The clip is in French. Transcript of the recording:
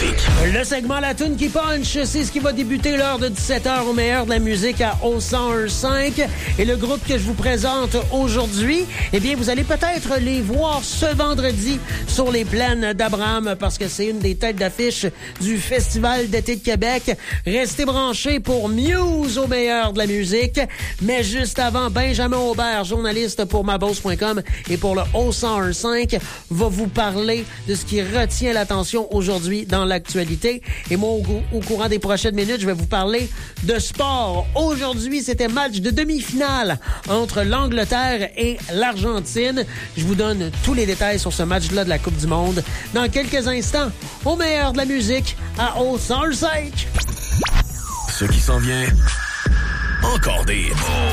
trafic. Le segment La Toune qui punch, c'est ce qui va débuter l'heure de 17h au meilleur de la musique à O101.5. Et le groupe que je vous présente aujourd'hui, eh bien, vous allez peut-être les voir ce vendredi sur les plaines d'Abraham parce que c'est une des têtes d'affiche du Festival d'été de Québec. Restez branchés pour Muse au meilleur de la musique. Mais juste avant, Benjamin Aubert, journaliste pour maboss.com et pour le O101.5, va vous parler de ce qui retient l'attention aujourd'hui dans l'actualité. Et moi, au courant des prochaines minutes, je vais vous parler de sport. Aujourd'hui, c'était match de demi-finale entre l'Angleterre et l'Argentine. Je vous donne tous les détails sur ce match-là de la Coupe du Monde dans quelques instants, au meilleur de la musique à O101.5. Ce qui s'en vient, encore des